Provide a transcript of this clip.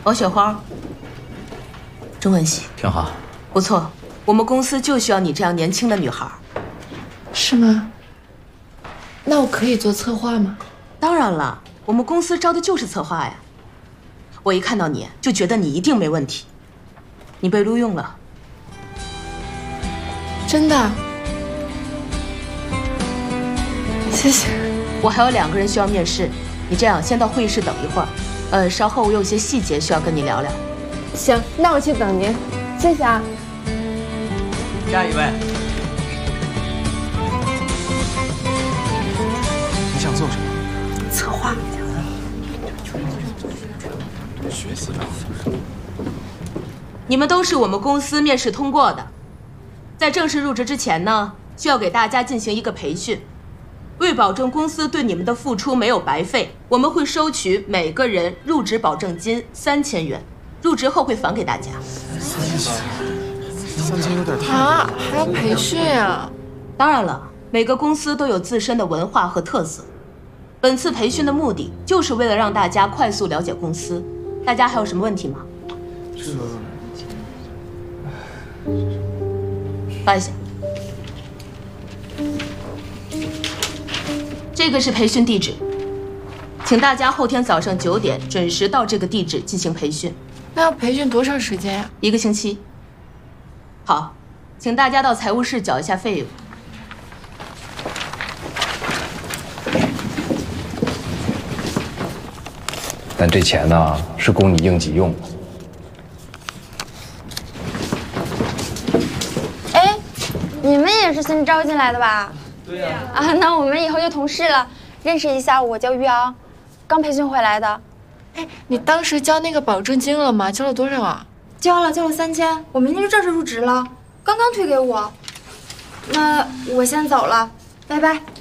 王雪花，中文系挺好， 不错。我们公司就需要你这样年轻的女孩。 是吗？那我可以做策划吗？ 当然了，我们公司招的就是策划呀。我一看到你就觉得你一定没问题。你被录用了。 真的？谢谢。 我还有2个人需要面试，你这样先到会议室等一会儿。稍后我有些细节需要跟你聊聊。 行，那我去等您，谢谢啊。 下一位。 你想做什么？ 策划。 学习啊。 你们都是我们公司面试通过的，在正式入职之前呢，需要给大家进行一个培训。为保证公司对你们的付出没有白费，我们会收取每个人入职保证金3000元，入职后会返给大家。 3000有点太啊，还要培训啊？ 当然了，每个公司都有自身的文化和特色。本次培训的目的就是为了让大家快速了解公司。大家还有什么问题吗？发一下。这个是培训地址，请大家后天早上9点准时到这个地址进行培训。 那要培训多长时间呀 ？1个星期。好，请大家到财务室缴一下费用。 但这钱呢，是供你应急用的。 哎，你们也是新招进来的吧？对呀。啊，那我们以后就同事了，认识一下，我叫玉昂，刚培训回来的。 哎，你当时交那个保证金了吗？交了多少啊？ 交了3000，我明天就正式入职了，刚刚退给我。那我先走了，拜拜。